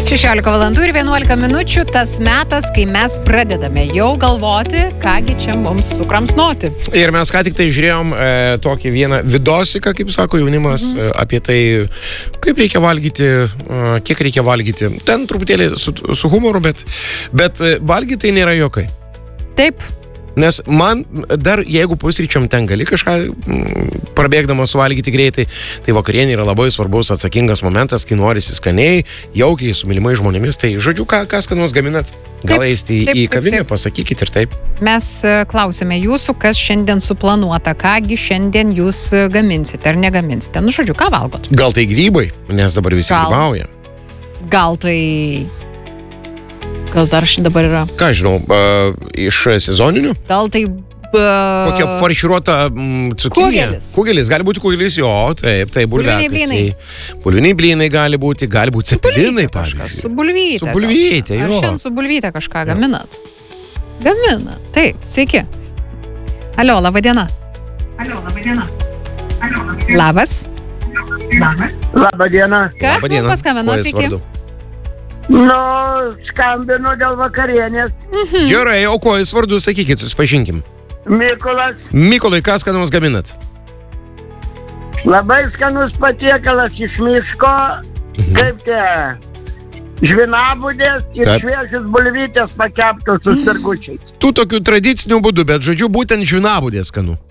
16:11 tas metas, kai mes pradedame jau galvoti, kągi čia mums sukramsnoti. Ir mes ką tik tai žiūrėjom tokį vieną vidosiką, kaip sako jaunimas, apie tai, kaip reikia valgyti, kiek reikia valgyti. Ten truputėlį su humoru, bet valgyti tai nėra jokai. Taip. Nes man dar, jeigu pusryčiom ten gali kažką prabėgdamas suvalgyti greitai, tai vakarienė yra labai svarbus atsakingas momentas, kai norisi skaniai, jaukiai, su mylimais žmonėmis. Tai žodžiu, ką skanaus gaminat? Gal eisti į kavinę, pasakykit ir taip. Mes klausėme jūsų, kas šiandien suplanuota, kągi šiandien jūs gaminsite ar negaminsite. Nu, žodžiu, ką valgot? Gal tai grybai, nes dabar visi grybauja. Gal tai... Kas dar dabar yra? Ką žinau, iš sezoninių? Gal tai... Kokia farširuota cukinija? Kugelis, gali būti kugelis, jo, taip, bulviakasiai. Pulviniai blynai gali būti cepelinai, pavyzdžiui. Su bulvyte. Su bulvyte, jo. Ar šiandien su bulvyte kažką gaminat? Gamina, taip, sveiki. Alio, laba diena. Labas. Labą dieną. Kas mums paskambino, sveiki? Nu, skambinu dėl vakarienės. Gerai, o kuo jis vardu, sakykit, susipažinkim. Mykolas. Mykolai, ką skanaus gaminat? Labai skanus patiekalas iš miško, kaip tie žvinabudės ir šviežias bulvytės pakeptos su sirgučiais. Tų tokių tradicinių būdų, bet žodžiu, būtent žvinabudės skanu.